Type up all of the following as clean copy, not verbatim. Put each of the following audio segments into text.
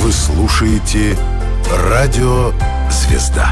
Вы слушаете «Радио Звезда».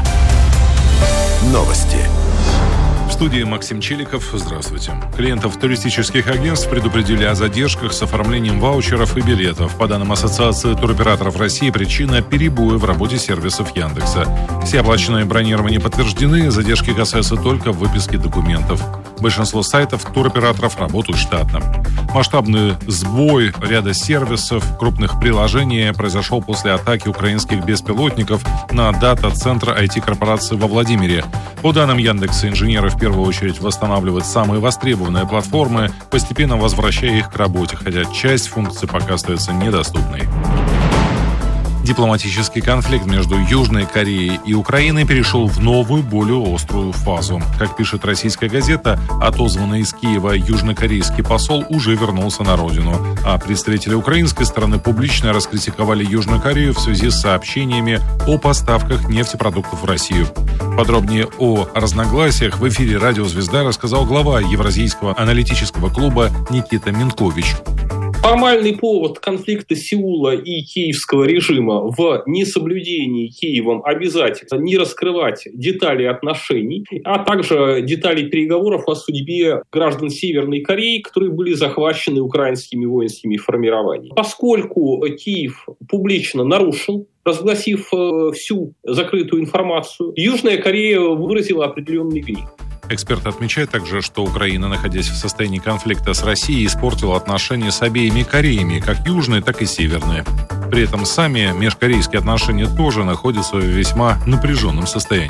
Новости. В студии Максим Челиков. Здравствуйте. Клиентов туристических агентств предупредили о задержках с оформлением ваучеров и билетов. По данным Ассоциации туроператоров России, причина – перебои в работе сервисов Яндекса. Все оплаченные бронирования подтверждены, задержки касаются только выписки документов. Большинство сайтов туроператоров работают штатно. Масштабный сбой ряда сервисов, крупных приложений произошел после атаки украинских беспилотников на дата-центр IT-корпорации во Владимире. По данным Яндекса, инженеры в первую очередь восстанавливают самые востребованные платформы, постепенно возвращая их к работе, хотя часть функций пока остается недоступной. Дипломатический конфликт между Южной Кореей и Украиной перешел в новую, более острую фазу. Как пишет российская газета, отозванный из Киева южнокорейский посол уже вернулся на родину, а представители украинской стороны публично раскритиковали Южную Корею в связи с сообщениями о поставках нефтепродуктов в Россию. Подробнее о разногласиях в эфире «Радио Звезда» рассказал глава Евразийского аналитического клуба Никита Минкович. Формальный повод конфликта Сеула и киевского режима в несоблюдении Киевом обязательств не раскрывать детали отношений, а также детали переговоров о судьбе граждан Северной Кореи, которые были захвачены украинскими воинскими формированиями. Поскольку Киев публично нарушил, разгласив всю закрытую информацию, Южная Корея выразила определенный гнев. Эксперт отмечает также, что Украина, находясь в состоянии конфликта с Россией, испортила отношения с обеими Кореями, как южные, так и северные. При этом сами межкорейские отношения тоже находятся в весьма напряженном состоянии.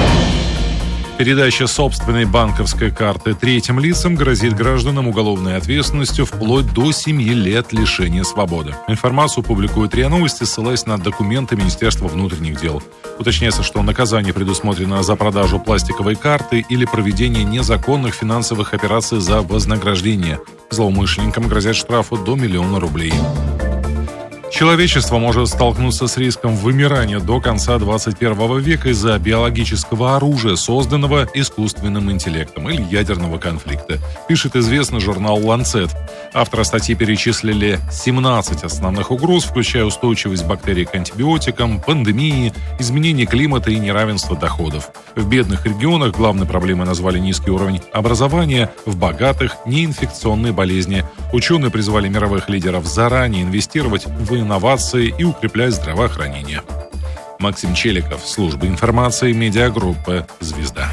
Передача собственной банковской карты третьим лицам грозит гражданам уголовной ответственностью вплоть до 7 лет лишения свободы. Информацию публикуют РИА Новости, ссылаясь на документы Министерства внутренних дел. Уточняется, что наказание предусмотрено за продажу пластиковой карты или проведение незаконных финансовых операций за вознаграждение. Злоумышленникам грозят штрафы до 1 миллиона рублей. Человечество может столкнуться с риском вымирания до конца 21 века из-за биологического оружия, созданного искусственным интеллектом, или ядерного конфликта, пишет известный журнал «Ланцет». Авторы статьи перечислили 17 основных угроз, включая устойчивость бактерий к антибиотикам, пандемии, изменение климата и неравенство доходов. В бедных регионах главной проблемой назвали низкий уровень образования, в богатых – неинфекционные болезни. Ученые призвали мировых лидеров заранее инвестировать в инновации и укреплять здравоохранение. Максим Челиков, служба информации, медиагруппа «Звезда».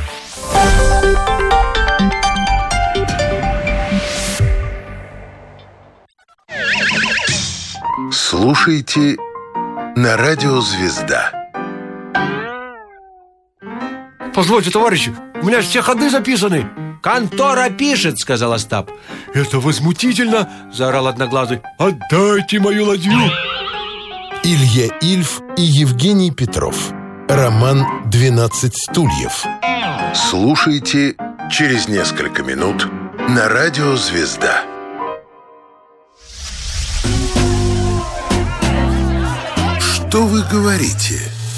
Слушайте на «Радио Звезда». Позвольте, товарищи, у меня же все ходы записаны. «Контора пишет», — сказал Остап. «Это возмутительно», — заорал Одноглазый. «Отдайте мою ладью». Илья Ильф и Евгений Петров. Роман «12 стульев». Слушайте через несколько минут на «Радио Звезда». Что вы говорите?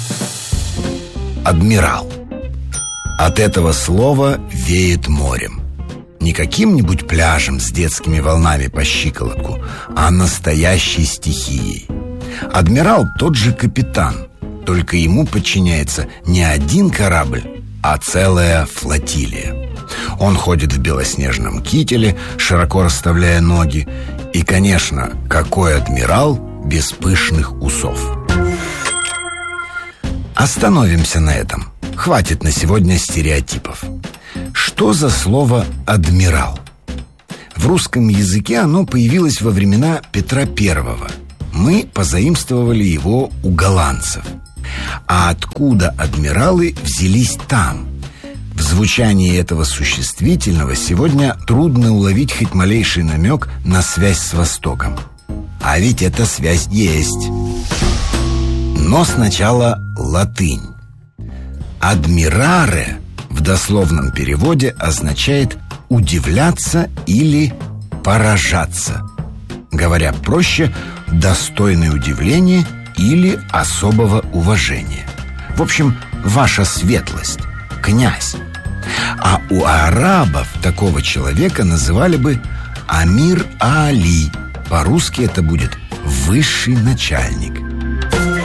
Адмирал. От этого слова веет морем. Не каким-нибудь пляжем с детскими волнами по щиколотку, а настоящей стихией. Адмирал тот же капитан, только ему подчиняется не один корабль, а целая флотилия. Он ходит в белоснежном кителе, широко расставляя ноги. И, конечно, какой адмирал без пышных усов? Остановимся на этом. Хватит на сегодня стереотипов. Что за слово «адмирал»? В русском языке оно появилось во времена Петра I. Мы позаимствовали его у голландцев. А откуда адмиралы взялись там? В звучании этого существительного сегодня трудно уловить хоть малейший намек на связь с Востоком. А ведь эта связь есть. Но сначала латынь. «Адмираре» в дословном переводе означает «удивляться» или «поражаться». Говоря проще, достойное удивления или особого уважения. В общем, ваша светлость, князь. А у арабов такого человека называли бы Амир Али. По-русски это будет «высший начальник».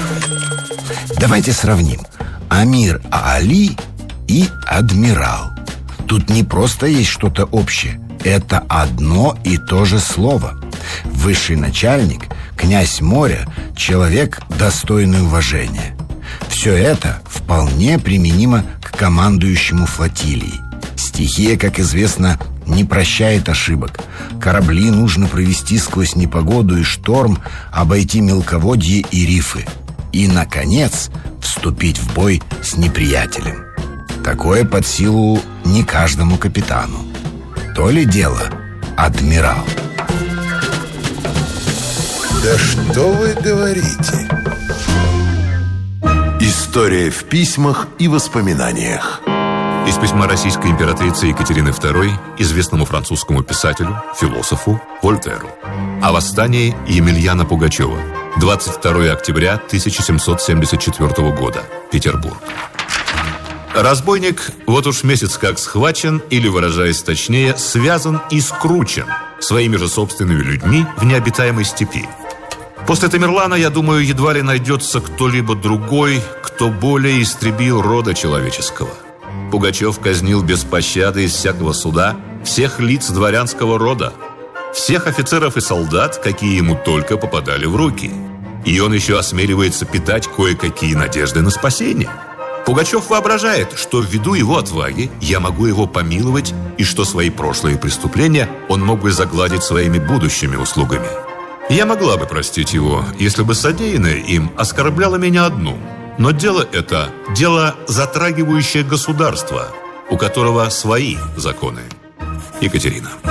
Давайте сравним. Амир Али и адмирал. Тут не просто есть что-то общее. Это одно и то же слово. Высший начальник, князь моря, человек, достойный уважения. Все это вполне применимо к командующему флотилией. Стихия, как известно, не прощает ошибок. Корабли нужно провести сквозь непогоду и шторм, обойти мелководье и рифы. И, наконец, вступить в бой с неприятелем. Такое под силу не каждому капитану. То ли дело адмирал. Да что вы говорите? История в письмах и воспоминаниях. Из письма российской императрицы Екатерины II известному французскому писателю, философу Вольтеру о восстании Емельяна Пугачева. 22 октября 1774 года. Петербург. Разбойник вот уж месяц как схвачен, или, выражаясь точнее, связан и скручен своими же собственными людьми в необитаемой степи. После Тамерлана, я думаю, едва ли найдется кто-либо другой, кто более истребил рода человеческого. Пугачев казнил без пощады из всякого суда всех лиц дворянского рода, всех офицеров и солдат, какие ему только попадали в руки. И он еще осмеливается питать кое-какие надежды на спасение. Пугачев воображает, что ввиду его отваги я могу его помиловать, и что свои прошлые преступления он мог бы загладить своими будущими услугами. Я могла бы простить его, если бы содеянное им оскорбляло меня одну. Но дело это – дело, затрагивающее государство, у которого свои законы. Екатерина.